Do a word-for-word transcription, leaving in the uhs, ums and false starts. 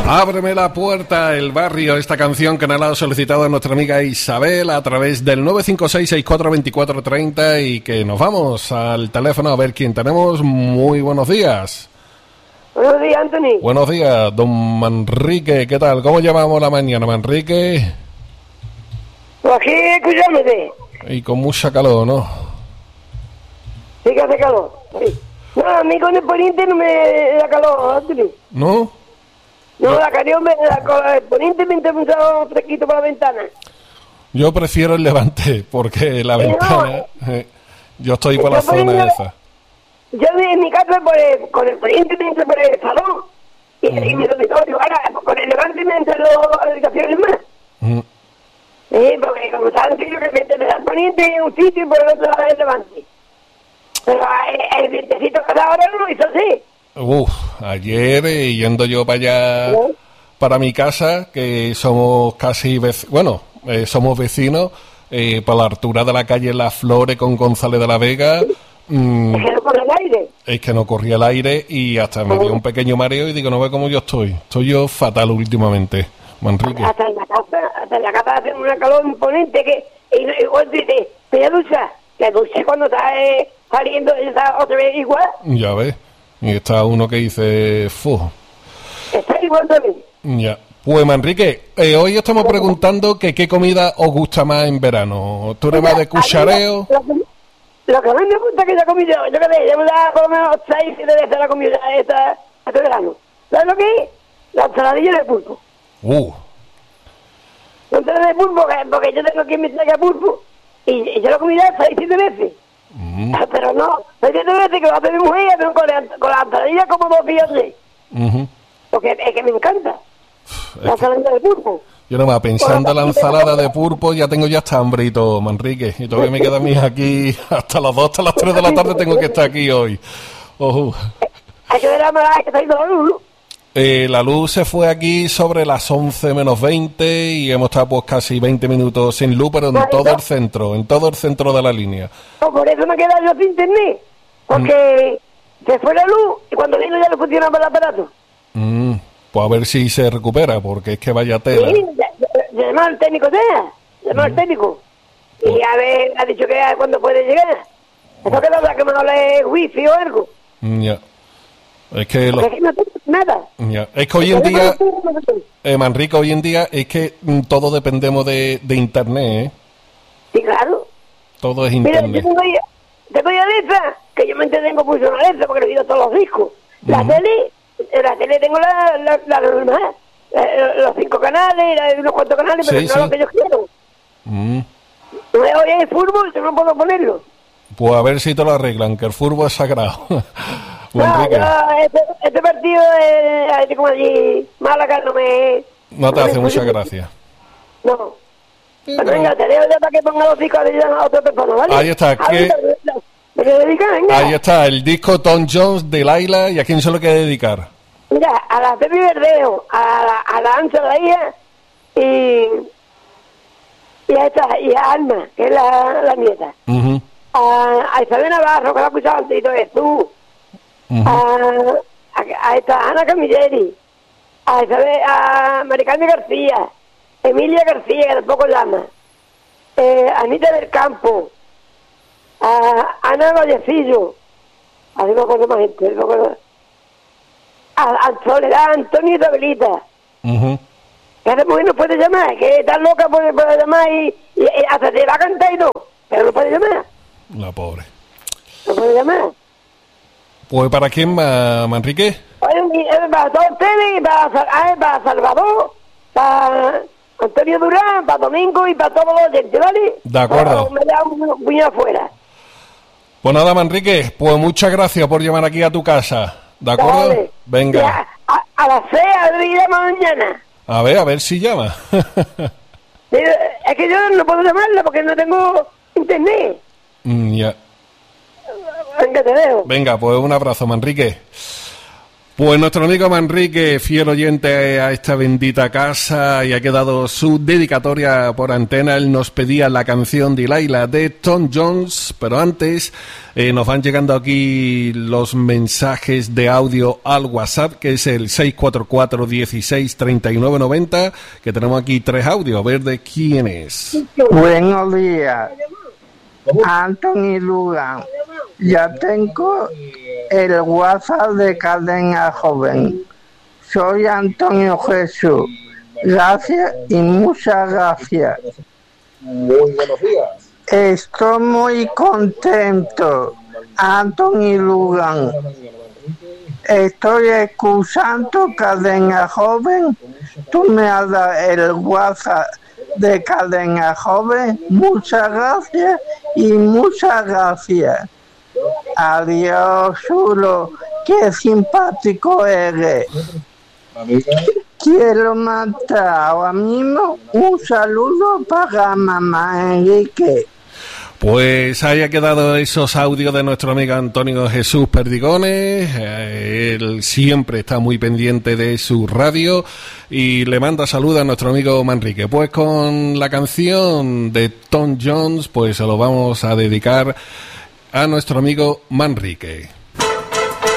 Ábreme la puerta, el barrio, esta canción que nos la ha solicitado nuestra amiga Isabel a través del nueve cinco seis, seis cuatro dos cuatro tres cero y que nos vamos al teléfono a ver quién tenemos. Muy buenos días. Buenos días, Anthony. Buenos días, don Manrique, ¿qué tal? ¿Cómo llevamos la mañana, Manrique? Pues aquí escuchándote. Y con mucha calor, ¿no? Sí que hace calor. Sí. No, a mí con el poniente no me da calor, Anthony. ¿No? No, la carión me da con el poniente me entra mucho fresquito por la ventana. Yo prefiero el levante, porque la Sí, ventana... no. Eh, yo estoy por la Yo zona poniendo- esa. Yo en mi casa por el, con el poniente me entra por el salón y, Ujú. y mi dormitorio. Ahora, con el levante me entra las habitaciones más. Mm. Sí, porque como saben que yo que me me da el poniente en un sitio y por el otro lado el levante. Pero el, el vientecito que da ahora no lo hizo así. Uf, ayer eh, yendo yo para allá, ¿No? para mi casa, que somos casi, vec- bueno, eh, somos vecinos, eh, por la altura de la calle Las Flores con González de la Vega, mm, Es que no corre el aire. es que no corría el aire y hasta me dio un pequeño mareo y digo, no ve cómo yo estoy. Estoy yo fatal últimamente, Manrique. Hasta en la casa, hasta en la casa hacen una calor imponente que y, y vos dices, ¿me ducha? La ducha cuando está eh, saliendo está otra vez igual, Ya ves. Y está uno que dice, fu. está igual también. Ya. Pues Manrique, eh, hoy estamos preguntando que qué comida os gusta más en verano. ¿Tú eres más de cuchareo? Lo que, lo que más me gusta que yo he comido, yo que sé, llevo ya por lo menos seis, siete veces la comida esta, este verano. ¿Sabes lo que es? La ensaladilla de pulpo. Uh, La ensalada de pulpo, que- porque yo tengo quien me traiga pulpo y, y yo lo he comido seis, siete veces. mm, Ah, pero no, seis, siete veces que lo hace mi mujer, pero con la, con la ensaladilla como dos días de. ujú. Porque es que me encanta. La Es que ensalada de pulpo. yo nomás pensando en la ensalada de pulpo ya tengo ya hasta hambre y todo, Manrique. Y todavía me queda a mí aquí hasta las dos, hasta las tres de la tarde tengo que estar aquí hoy. Ojo. Hay que ver la mala que está yendo la luz, ¿no? Eh, la luz se fue aquí sobre las once menos veinte y hemos estado pues casi veinte minutos sin luz, pero en Vale, todo ¿no? el centro, en todo el centro de la línea. No, por eso me quedé yo sin internet. Porque se fue la luz y cuando vino ya no funcionaba el aparato. Mm, pues a ver si se recupera, porque es que vaya tela. Sí, llamó al técnico ya, llamó al técnico. Y a ver, ha dicho que a cuándo puede llegar. Eso que no que me hable wifi o algo. Mm, ya. Es que, lo- Porque aquí no tengo nada. ya. Es que hoy en día, eh, Manrique, hoy en día es que mm, todos dependemos de, de internet, ¿eh? Sí, claro. Todo es Mira, yo internet. tengo ya, tengo ya de esa, que yo me entretengo mucho en esa porque he oído todos los discos. La Ujú. tele, en la tele tengo la, la, la normal, eh, los cinco canales, la- unos cuantos canales, pero Sí, no sí. lo que yo quiero. Mm, No me oye el fútbol, yo no puedo ponerlo. Pues a ver si te lo arreglan, que el fútbol es sagrado. No, Manrique, yo, este, este partido de así como allí, Málaga no me... no te me hace mucha escucha. gracia. No. Sí, Pero pero- venga, te dejo ya para que ponga los discos de a otra persona, ¿vale? Ahí está, A que- ver, ¿me quieres dedicar? Venga. Ahí está, el disco Tom Jones de Laila, ¿y a quién se lo quiere dedicar? Mira, a la Pepi Verdeo, a la, a la Ancha de la hija y, y, a esta, y a Alma, que es la, la nieta. Ujú, A, a Isabel Navarro, que la escuchado antes y todo eso. ujú. A, a, a esta Ana Camilleri. A Isabel, a Maricarmen García. Emilia García, que tampoco llama. Eh, Anita del Campo. A Ana Vallecillo. Así no acuerdo más gente, no acuerdo. A, a Soledad Antonio Isabelita. Ujú. Que esa mujer no puede llamar, que está loca puede, puede llamar y, y, y hasta te va a cantar y no, pero no puede llamar, La pobre. no puede llamar. Pues ¿para quién más, Manrique? Oye, y, eh, para todos ustedes, para, Sal- ah, para Salvador, para Antonio Durán, para Domingo y para todos los oyentes, ¿vale? De acuerdo. O me da un puñado afuera. Pues nada, Manrique, pues muchas gracias por llamar aquí a tu casa. ¿De acuerdo? Vale. Venga. Ya, a, a las seis abriremos mañana. A ver, a ver si llama. Mira, es que yo no puedo llamarla porque no tengo internet. Mm, ya. Venga, te dejo. Venga, pues un abrazo, Manrique. Pues nuestro amigo Manrique, fiel oyente a esta bendita casa, y ha quedado su dedicatoria por antena. Él nos pedía la canción Delilah de Tom Jones, pero antes eh, nos van llegando aquí los mensajes de audio al WhatsApp, que es el seis cuatro cuatro, dieciséis, treinta y nueve noventa, que tenemos aquí tres audios, a ver de quién es. Buenos días, Anthony Lugan. Ya tengo el WhatsApp de Cadena Joven. Soy Antonio Jesús. Gracias y muchas gracias. Muy buenos días. Estoy muy contento, Anthony Lugan. Estoy escuchando Cadena Joven. Tú me has dado el WhatsApp de Cadena Joven. Muchas gracias y muchas gracias. Adiós, chulo. Qué simpático eres. Quiero matar ahora mismo un saludo para mamá Enrique. Pues ahí ha quedado esos audios de nuestro amigo Antonio Jesús Perdigones. Eh, él siempre está muy pendiente de su radio y le manda saludos a nuestro amigo Manrique. Pues con la canción de Tom Jones, pues se lo vamos a dedicar a nuestro amigo Manrique.